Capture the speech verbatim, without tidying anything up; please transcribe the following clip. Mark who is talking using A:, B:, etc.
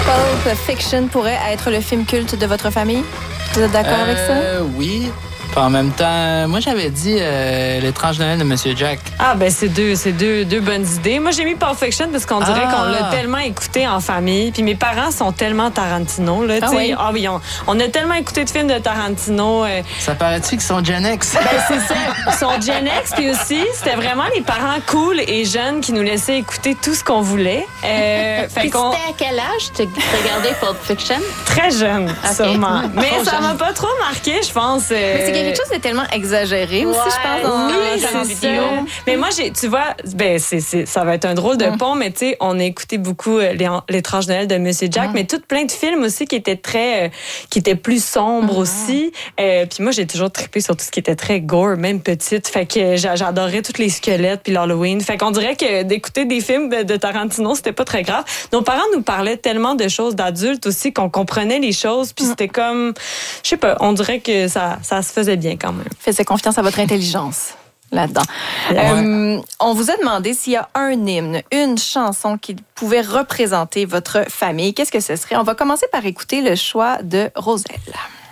A: Pulp Fiction pourrait être le film culte de votre famille? Vous êtes d'accord
B: euh,
A: avec ça?
B: Oui. Puis en même temps, moi, j'avais dit euh, L'étrange Noël de Monsieur Jack.
C: Ah, ben c'est deux, c'est deux, deux bonnes idées. Moi, j'ai mis Pulp Fiction parce qu'on dirait
B: Ah.
C: qu'on l'a tellement écouté en famille. Puis mes parents sont tellement Tarantino. Là,
A: Ah
C: tu sais.
A: oui?
C: Ah oui, on, on a tellement écouté de films de Tarantino. Euh,
B: Ça paraît-tu qu'ils sont Gen X?
C: ben, c'est ça. Ils sont Gen X. Puis aussi, c'était vraiment les parents cool et jeunes qui nous laissaient écouter tout ce qu'on voulait. Euh, fait
D: Puis
C: qu'on...
D: c'était à quel âge tu regardais Pulp Fiction?
C: Très jeune, sûrement. Mais
D: Trop
C: ça m'a
D: jeune.
C: pas trop marqué, je pense. euh,
A: Mais c'est quelque chose de tellement exagéré aussi,
D: Ouais,
A: je pense. Dans,
C: Oui,
A: dans
C: c'est
A: la
C: ça.
A: vidéo.
C: Mais moi, j'ai, tu vois, ben, c'est, c'est, ça va être un drôle de pont, mais tu sais, on a écouté beaucoup euh, les- l'étrange Noël de Monsieur Jack, mais tout plein de films aussi qui étaient très, euh, qui étaient plus sombres aussi. Euh, puis moi, j'ai toujours trippé sur tout ce qui était très gore, même petite. Fait que j'a- j'adorais tous les squelettes puis l'Halloween. Fait qu'on dirait que d'écouter des films de, de Tarantino, c'était pas très grave. Nos parents nous parlaient tellement de choses d'adultes aussi qu'on comprenait les choses, puis c'était comme, je sais pas, on dirait que ça, ça se faisait bien quand même.
A: Faites confiance à votre intelligence là-dedans. Euh, on vous a demandé s'il y a un hymne, une chanson qui pouvait représenter votre famille. Qu'est-ce que ce serait? On va commencer par écouter le choix de Roselle.